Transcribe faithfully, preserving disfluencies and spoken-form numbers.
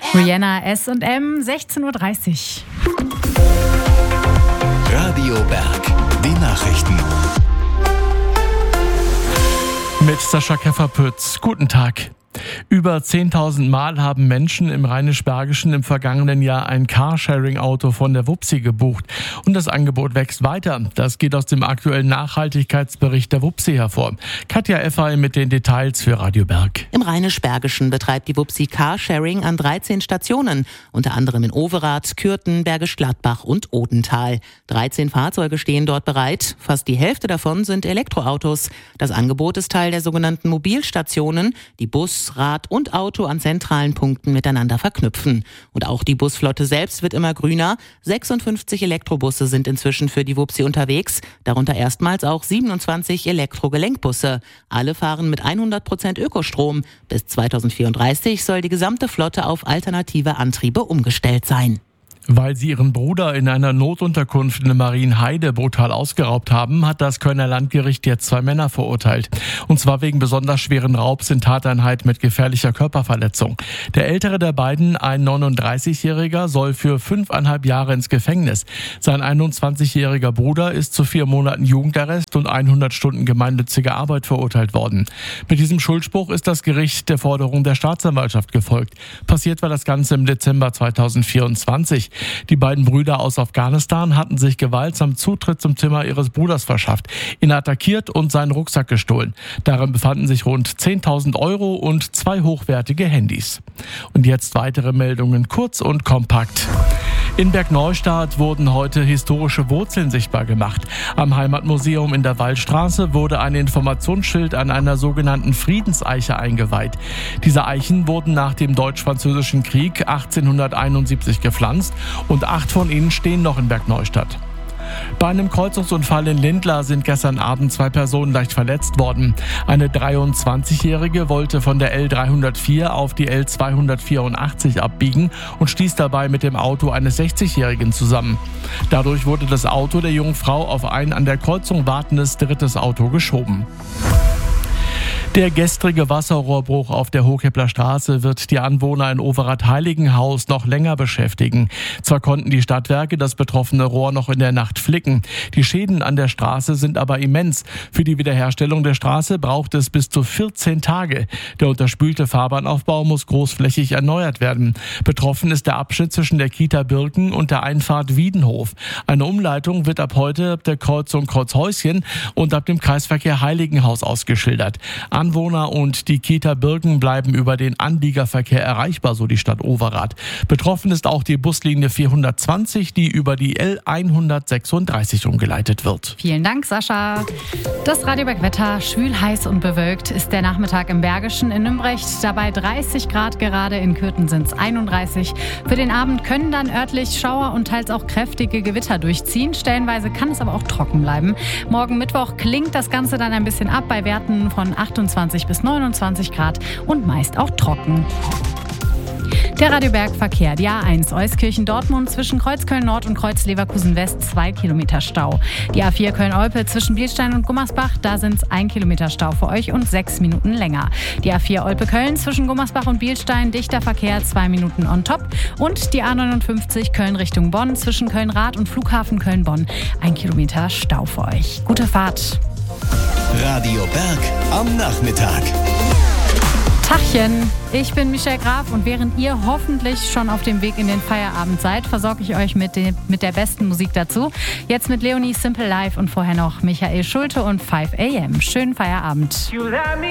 Rihanna, S und M, sechzehn Uhr dreißig. Radio Berg, die Nachrichten. Mit Sascha Kefferpütz. Guten Tag. Über zehntausend Mal haben Menschen im Rheinisch-Bergischen im vergangenen Jahr ein Carsharing-Auto von der Wupsi gebucht. Und das Angebot wächst weiter. Das geht aus dem aktuellen Nachhaltigkeitsbericht der Wupsi hervor. Katja Effay mit den Details für Radio Berg. Im Rheinisch-Bergischen betreibt die Wupsi Carsharing an dreizehn Stationen, unter anderem in Overath, Kürten, Bergisch Gladbach und Odenthal. dreizehn Fahrzeuge stehen dort bereit. Fast die Hälfte davon sind Elektroautos. Das Angebot ist Teil der sogenannten Mobilstationen, die Bus, Rad und Auto an zentralen Punkten miteinander verknüpfen. Und auch die Busflotte selbst wird immer grüner. sechsundfünfzig Elektrobusse sind inzwischen für die Wupsi unterwegs, darunter erstmals auch siebenundzwanzig Elektrogelenkbusse. Alle fahren mit hundert Prozent Ökostrom. Bis zweitausendvierunddreißig soll die gesamte Flotte auf alternative Antriebe umgestellt sein. Weil sie ihren Bruder in einer Notunterkunft in der Marienheide brutal ausgeraubt haben, hat das Kölner Landgericht jetzt zwei Männer verurteilt. Und zwar wegen besonders schweren Raubs in Tateinheit mit gefährlicher Körperverletzung. Der ältere der beiden, ein neununddreißigjähriger, soll für fünfeinhalb Jahre ins Gefängnis. Sein einundzwanzigjähriger Bruder ist zu vier Monaten Jugendarrest und hundert Stunden gemeinnützige Arbeit verurteilt worden. Mit diesem Schuldspruch ist das Gericht der Forderung der Staatsanwaltschaft gefolgt. Passiert war das Ganze im Dezember zweitausendvierundzwanzig. Die beiden Brüder aus Afghanistan hatten sich gewaltsam Zutritt zum Zimmer ihres Bruders verschafft, ihn attackiert und seinen Rucksack gestohlen. Darin befanden sich rund zehntausend Euro und zwei hochwertige Handys. Und jetzt weitere Meldungen, kurz und kompakt. In Bergneustadt wurden heute historische Wurzeln sichtbar gemacht. Am Heimatmuseum in der Waldstraße wurde ein Informationsschild an einer sogenannten Friedenseiche eingeweiht. Diese Eichen wurden nach dem Deutsch-Französischen Krieg achtzehnhunderteinundsiebzig gepflanzt und acht von ihnen stehen noch in Bergneustadt. Bei einem Kreuzungsunfall in Lindlar sind gestern Abend zwei Personen leicht verletzt worden. Eine dreiundzwanzigjährige wollte von der L dreihundertvier auf die L zweihundertvierundachtzig abbiegen und stieß dabei mit dem Auto eines sechzigjährigen zusammen. Dadurch wurde das Auto der jungen Frau auf ein an der Kreuzung wartendes drittes Auto geschoben. Der gestrige Wasserrohrbruch auf der Hochkepler Straße wird die Anwohner in Overath-Heiligenhaus noch länger beschäftigen. Zwar konnten die Stadtwerke das betroffene Rohr noch in der Nacht flicken. Die Schäden an der Straße sind aber immens. Für die Wiederherstellung der Straße braucht es bis zu vierzehn Tage. Der unterspülte Fahrbahnaufbau muss großflächig erneuert werden. Betroffen ist der Abschnitt zwischen der Kita Birken und der Einfahrt Wiedenhof. Eine Umleitung wird ab heute ab der Kreuzung Kreuzhäuschen und ab dem Kreisverkehr Heiligenhaus ausgeschildert. Anwohner und die Kita Birken bleiben über den Anliegerverkehr erreichbar, so die Stadt Overath. Betroffen ist auch die Buslinie vierhundertzwanzig, die über die L hundertsechsunddreißig umgeleitet wird. Vielen Dank, Sascha. Das Radioberg-Wetter, schwül, heiß und bewölkt, ist der Nachmittag im Bergischen, in Nümbrecht dabei dreißig Grad gerade, in Kürten sind es einunddreißig. Für den Abend können dann örtlich Schauer und teils auch kräftige Gewitter durchziehen. Stellenweise kann es aber auch trocken bleiben. Morgen Mittwoch klingt das Ganze dann ein bisschen ab bei Werten von achtundzwanzig bis neunundzwanzig Grad und meist auch trocken. Der Radioberg-Verkehr, die A eins Euskirchen-Dortmund zwischen Kreuzköln-Nord und Kreuz-Leverkusen-West zwei Kilometer Stau. Die A vier Köln-Olpe zwischen Bielstein und Gummersbach, da sind es ein Kilometer Stau für euch und sechs Minuten länger. Die A vier Olpe-Köln zwischen Gummersbach und Bielstein, dichter Verkehr, zwei Minuten on top. Und die A neunundfünfzig Köln Richtung Bonn zwischen Köln-Rath und Flughafen Köln-Bonn, ein Kilometer Stau für euch. Gute Fahrt! Radio Berg am Nachmittag. Tachchen, ich bin Michelle Graf und während ihr hoffentlich schon auf dem Weg in den Feierabend seid, versorge ich euch mit, den, mit der besten Musik dazu. Jetzt mit Leonie Simple Life und vorher noch Michael Schulte und five a m. Schönen Feierabend.